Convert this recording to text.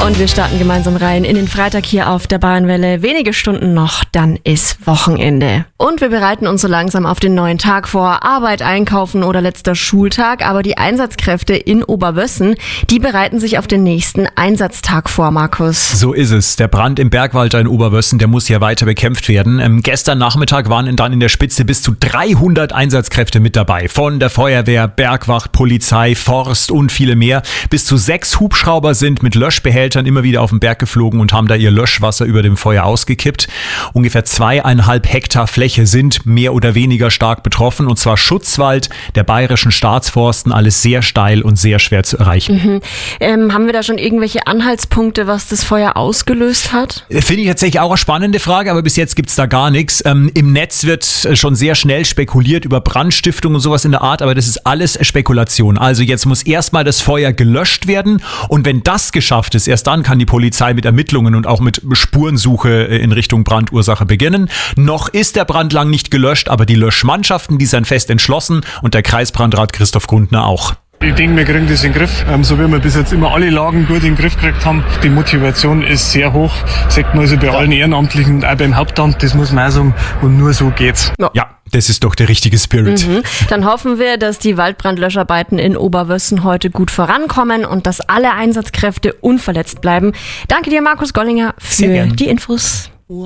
Und wir starten gemeinsam rein in den Freitag hier auf der Bayernwelle. Wenige Stunden noch, dann ist Wochenende. Und wir bereiten uns so langsam auf den neuen Tag vor. Arbeit, Einkaufen oder letzter Schultag. Aber die Einsatzkräfte in Oberwössen, die bereiten sich auf den nächsten Einsatztag vor, Markus. So ist es. Der Brand im Bergwalder in Oberwössen, der muss ja weiter bekämpft werden. Gestern Nachmittag waren dann in der Spitze bis zu 300 Einsatzkräfte mit dabei. Von der Feuerwehr, Bergwacht, Polizei, Forst und viele mehr. Bis zu 6 Hubschrauber sind mit Löschbehältern immer wieder auf den Berg geflogen und haben da ihr Löschwasser über dem Feuer ausgekippt. Ungefähr 2,5 Hektar Fläche sind mehr oder weniger stark betroffen, und zwar Schutzwald der bayerischen Staatsforsten, alles sehr steil und sehr schwer zu erreichen. Haben wir da schon irgendwelche Anhaltspunkte, was das Feuer ausgelöst hat? Finde ich tatsächlich auch eine spannende Frage, aber bis jetzt gibt's da gar nichts. Im Netz wird schon sehr schnell spekuliert über Brandstiftung und sowas in der Art, aber das ist alles Spekulation. Also jetzt muss erstmal das Feuer gelöscht werden, und wenn das geschafft ist, erst dann kann die Polizei mit Ermittlungen und auch mit Spurensuche in Richtung Brandursache beginnen. Noch ist der Brand lang nicht gelöscht, aber die Löschmannschaften, die sind fest entschlossen, und der Kreisbrandrat Christoph Grundner auch. Ich denke, wir kriegen das in den Griff, so wie wir bis jetzt immer alle Lagen gut in den Griff gekriegt haben. Die Motivation ist sehr hoch, sagt man also bei allen Ehrenamtlichen und auch beim Hauptamt, das muss man auch sagen, und nur so geht's. Ja, das ist doch der richtige Spirit. Dann hoffen wir, dass die Waldbrandlöscharbeiten in Oberwössen heute gut vorankommen und dass alle Einsatzkräfte unverletzt bleiben. Danke dir, Markus Gollinger, für die Infos.